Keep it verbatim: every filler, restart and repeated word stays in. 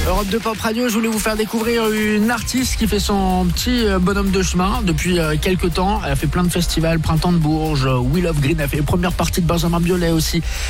Europe deux Pop Radio, je voulais vous faire découvrir une artiste qui fait son petit bonhomme de chemin depuis quelques temps. Elle a fait plein de festivals, Printemps de Bourges, Wheel of Green, elle a fait les premières parties de Benjamin Biolay aussi.